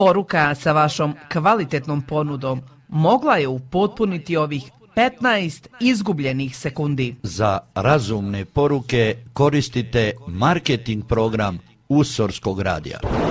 Poruka sa vašom kvalitetnom ponudom mogla je upotpuniti ovih 15 izgubljenih sekundi. Za razumne poruke koristite marketing program Usorskog radija.